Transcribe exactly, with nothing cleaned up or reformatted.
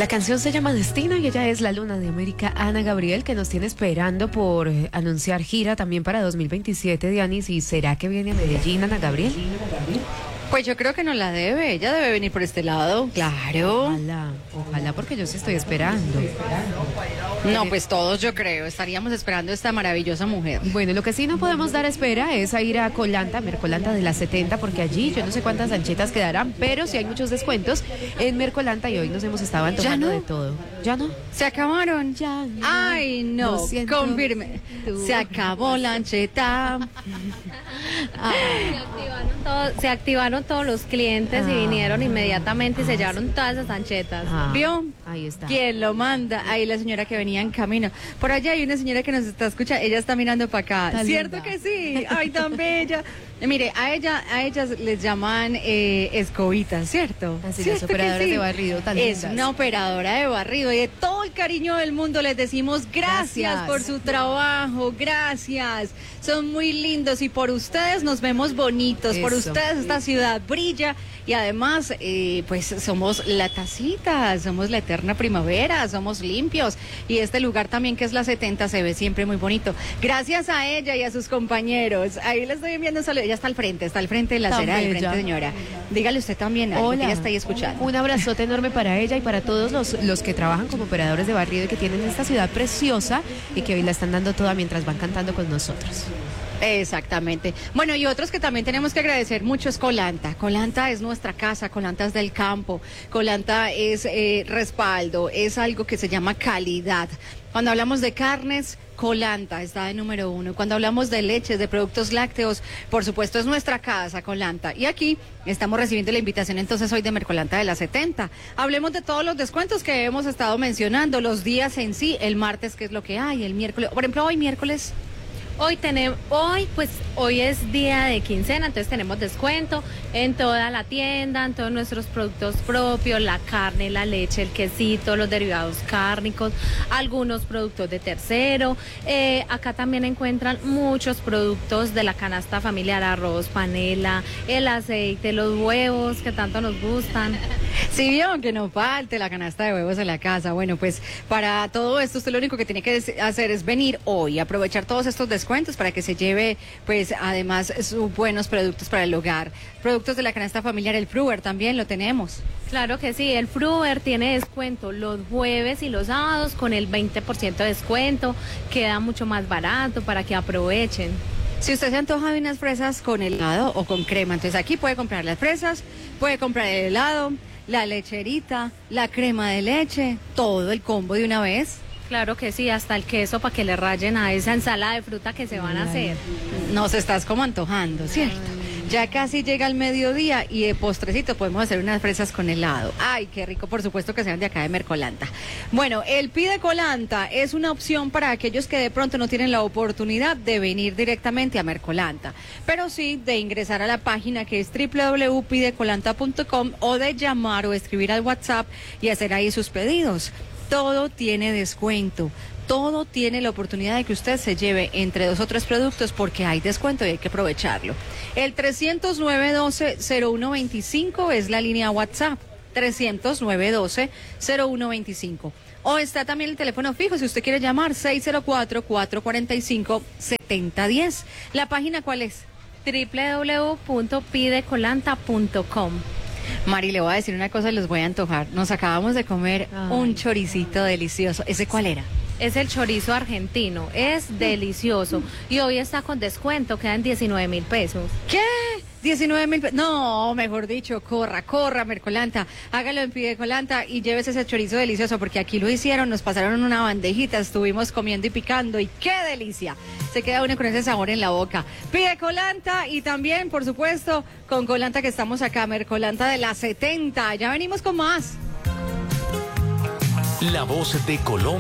La canción se llama Destino y ella es la Luna de América, Ana Gabriel, que nos tiene esperando por eh, anunciar gira también para dos mil veintisiete, Dianis. ¿Y será que viene a Medellín, Ana Gabriel? Pues yo creo que no la debe, ella debe venir por este lado, claro. Ojalá, ojalá, porque yo sí estoy esperando. No, pues todos yo creo, estaríamos esperando a esta maravillosa mujer. Bueno, lo que sí no podemos dar espera es a ir a Colanta, Mercolanta de la setenta, porque allí yo no sé cuántas lanchetas quedarán, pero sí hay muchos descuentos en Mercolanta y hoy nos hemos estado antojando no? de todo. ¿Ya no? ¿Se acabaron? Ya no. Ay, no, Lo siento. confirme. Tú. Se acabó la lancheta. Se activaron, todo- se activaron todos los clientes y Ah. vinieron inmediatamente y sellaron todas esas anchetas. Ah, ¿Vio? Ahí está. ¿Quién lo manda? Ahí la señora que venía en camino. Por allá hay una señora que nos está escuchando, ella está mirando para acá. Tan ¿Cierto linda. que sí? Ay, tan bella. Eh, Mire, a ella, a ellas les llaman eh, escobitas, ¿cierto? Así, ¿Cierto las que operadoras sí? de barrido tan Es lindas. una operadora de barrido y de todo el cariño del mundo les decimos gracias, Gracias. por su trabajo, gracias. Son muy lindos y por ustedes nos vemos bonitos, por Eso. ustedes esta ciudad brilla y además eh, pues somos la tacita, somos la eterna primavera, somos limpios y este lugar también que es la setenta se ve siempre muy bonito. Gracias a ella y a sus compañeros. Ahí le estoy enviando un saludo. Ella está al frente, está al frente de la Tan acera, al bella. frente, señora. Dígale usted también algo, que Hola. ella está ahí escuchando. Un abrazote enorme para ella y para todos los, los que trabajan como operadores de barrido y que tienen esta ciudad preciosa y que hoy la están dando toda mientras van cantando con nosotros. Exactamente. Bueno, y otros que también tenemos que agradecer mucho es Colanta. Colanta es nuestra casa, Colanta es del campo, Colanta es eh, respaldo, es algo que se llama calidad. Cuando hablamos de carnes, Colanta está de número uno. Cuando hablamos de leches, de productos lácteos, por supuesto es nuestra casa, Colanta. Y aquí estamos recibiendo la invitación entonces hoy de Mercolanta de la setenta. Hablemos de todos los descuentos que hemos estado mencionando, los días en sí, el martes, ¿qué es lo que hay? El miércoles, por ejemplo, hoy miércoles. Hoy tenemos, hoy pues hoy es día de quincena, entonces tenemos descuento en toda la tienda, en todos nuestros productos propios, la carne, la leche, el quesito, los derivados cárnicos, algunos productos de tercero. Eh, acá también encuentran muchos productos de la canasta familiar, arroz, panela, el aceite, los huevos que tanto nos gustan. Sí, vio que no falte la canasta de huevos en la casa. Bueno, pues para todo esto usted lo único que tiene que des- hacer es venir hoy, aprovechar todos estos descuentos para que se lleve, pues además, sus buenos productos para el hogar. Productos de la canasta familiar, el Fruver también lo tenemos. Claro que sí, el Fruver tiene descuento los jueves y los sábados con el veinte por ciento de descuento, queda mucho más barato para que aprovechen. Si usted se antoja de unas fresas con helado o con crema, entonces aquí puede comprar las fresas, puede comprar el helado, la lecherita, la crema de leche, todo el combo de una vez. Claro que sí, hasta el queso para que le rayen a esa ensalada de fruta que se van a hacer. Nos estás como antojando, ¿cierto? Ya casi llega el mediodía y de postrecito podemos hacer unas fresas con helado. Ay, qué rico, por supuesto que sean de acá de Mercolanta. Bueno, el Pide Colanta es una opción para aquellos que de pronto no tienen la oportunidad de venir directamente a Mercolanta, pero sí de ingresar a la página que es doble u doble u doble u punto pide colanta punto com o de llamar o escribir al WhatsApp y hacer ahí sus pedidos. Todo tiene descuento, todo tiene la oportunidad de que usted se lleve entre dos o tres productos porque hay descuento y hay que aprovecharlo. El trescientos nueve doce cero uno veinticinco es la línea WhatsApp, trescientos nueve doce cero uno veinticinco. O está también el teléfono fijo si usted quiere llamar, seis cero cuatro, cuatro cuatro cinco, siete cero uno cero. ¿La página cuál es? doble u doble u doble u punto pide colanta punto com. Mari, le voy a decir una cosa y les voy a antojar. Nos acabamos de comer Ay. un choricito delicioso. ¿Ese cuál era? Es el chorizo argentino, es delicioso y hoy está con descuento, quedan diecinueve mil pesos. ¿Qué? diecinueve mil pesos. No, mejor dicho, corra, corra, Mercolanta. Hágalo en Pide Colanta y llévese ese chorizo delicioso porque aquí lo hicieron, nos pasaron una bandejita, estuvimos comiendo y picando y qué delicia. Se queda uno con ese sabor en la boca. Pide Colanta y también, por supuesto, con Colanta que estamos acá, Mercolanta de la setenta. Ya venimos con más. La voz de Colombia.